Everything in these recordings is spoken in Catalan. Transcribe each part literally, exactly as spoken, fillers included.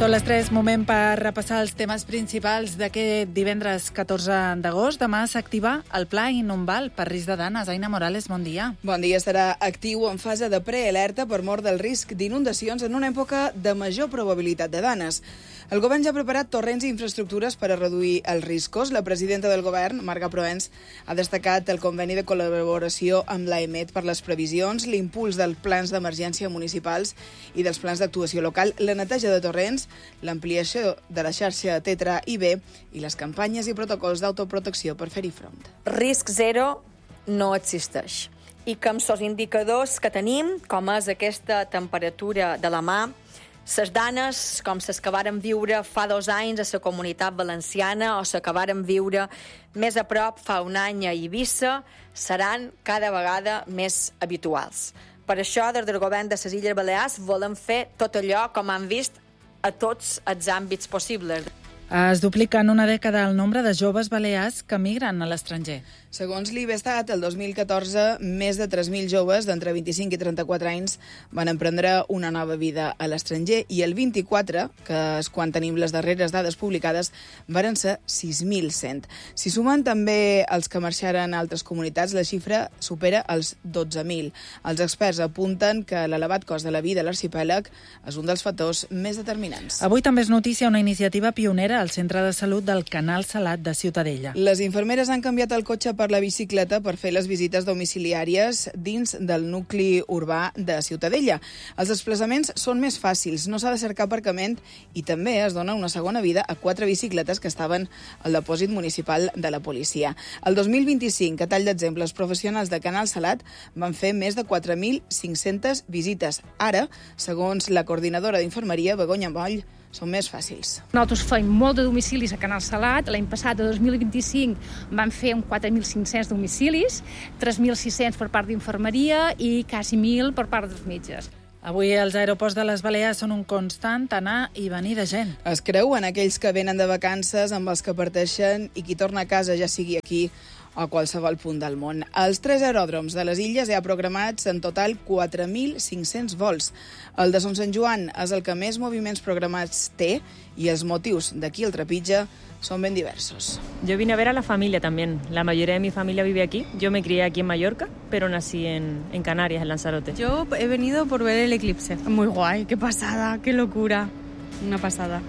Són les tres, moment per repassar els temes principals d'aquest divendres catorze d'agost. Demà s'activa el Pla Inunval per risc de danes. Aina Morales, bon dia. Bon dia. Estarà actiu en fase de prealerta per mort del risc d'inundacions en una època de major probabilitat de danes. El govern ja ha preparat torrents i infraestructures per a reduir els riscos. La presidenta del govern, Marga Proens, ha destacat el conveni de col·laboració amb l'AEMET per les previsions, l'impuls dels plans d'emergència municipals i dels plans d'actuació local, la neteja de torrents, l'ampliació de la xarxa Tetra i B i les campanyes i protocols d'autoprotecció per fer-hi front. Risc zero no existeix. I que amb els indicadors que tenim, com és aquesta temperatura de la mà, les danes, com les que vàrem viure fa dos anys a la Comunitat Valenciana o les que vàrem viure més a prop fa un any a Eivissa, seran cada vegada més habituals. Per això, des del govern de les Illes Balears, volem fer tot allò com han vist a tots els àmbits possibles. Es duplica en una dècada el nombre de joves balears que migren a l'estranger. Segons l'Ivestat, el dos mil catorze, més de tres mil joves d'entre vint-i-cinc i trenta-quatre anys van emprendre una nova vida a l'estranger i el vint-i-quatre, que és quan tenim les darreres dades publicades, varen ser sis mil cent. Si sumen també els que marxaren a altres comunitats, la xifra supera els dotze mil. Els experts apunten que l'elevat cost de la vida a l'arxipèlag és un dels factors més determinants. Avui també és notícia una iniciativa pionera al Centre de Salut del Canal Salat de Ciutadella. Les infermeres han canviat el cotxe per la bicicleta per fer les visites domiciliàries dins del nucli urbà de Ciutadella. Els desplaçaments són més fàcils, no s'ha de cercar aparcament i també es dona una segona vida a quatre bicicletes que estaven al depòsit municipal de la policia. El dos mil vint-i-cinc, a tall d'exemple, els professionals de Canal Salat van fer més de quatre mil cinc-centes visites. Ara, segons la coordinadora d'infermeria, Begoña Moll, són més fàcils. Nosaltres fem molt de domicilis a Canal Salat. L'any passat, el dos mil vint-i-cinc, vam fer uns quatre mil cinc-cents domicilis, tres mil sis-cents per part d'infermeria i quasi mil per part dels metges. Avui els aeroports de les Balears són un constant anar i venir de gent. Es creuen aquells que venen de vacances amb els que parteixen i qui torna a casa, ja sigui aquí a qualsevol punt del món. Als tres aeròdroms de les illes hi ha programats en total quatre mil cinc-cents vols. El de Son Sant Joan és el que més moviments programats té i els motius d'aquí el trepitge son bien diversos. Yo vine a ver a la familia también. La mayoría de mi familia vive aquí. Yo me crié aquí en Mallorca, pero nací en, en Canarias, en Lanzarote. Yo he venido por ver el eclipse. Muy guay, qué pasada, qué locura. Una pasada.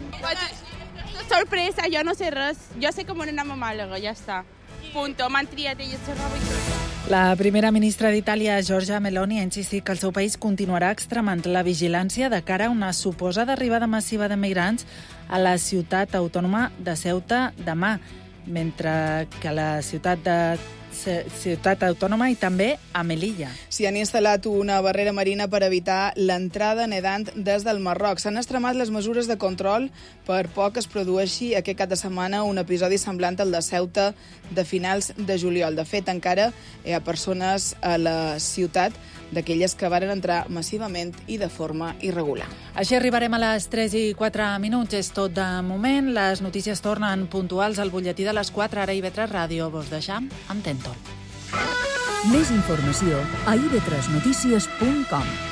Sorpresa, jo no sé res. Jo sé que me n'anem a Màlaga, ja està. Punto, m'han triat ella se roba i tot. La primera ministra d'Itàlia, Giorgia Meloni, ha insistit que el seu país continuarà extremant la vigilància de cara a una suposada arribada massiva de migrants a la ciutat autònoma de Ceuta demà, mentre que a la ciutat de ciutat autònoma i també a Melilla. S'hi han instal·lat una barrera marina per evitar l'entrada nedant des del Marroc. S'han extremat les mesures de control per poc es produeixi aquest cap de setmana un episodi semblant al de Ceuta de finals de juliol. De fet, encara hi ha persones a la ciutat d'aquelles que varen entrar massivament i de forma irregular. Així arribarem a les tres i quatre minuts. És tot de moment. Les notícies tornen puntuals al butlletí de les quatre. Ara I V tres Ràdio. Vos deixam amb Tento. Més informació a i ve tres notícies punt com.